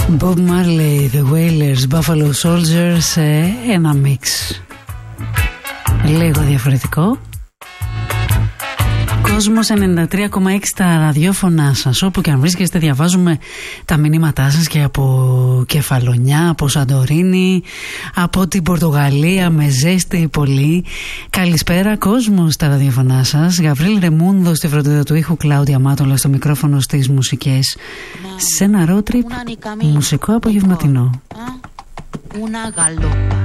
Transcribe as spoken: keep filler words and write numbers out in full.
Bob Marley, The Wailers, Buffalo Soldiers, ένα μίξ λίγο διαφορετικό. Κόσμος ενενήντα τρία κόμμα έξι τα ραδιόφωνά σας. Όπου και αν βρίσκεστε διαβάζουμε τα μηνύματά σας και από Κεφαλονιά, από Σαντορίνη, από την Πορτογαλία με ζέστη πολύ. Καλησπέρα κόσμο στα ραδιόφωνά σας. Γαβρίλ Ρεμούνδο στη φροντίδα του ήχου, Κλάουδια Μάτολα στο μικρόφωνο στις μουσικές. Σε ένα road trip μουσικό απογευματινό. Una galopa.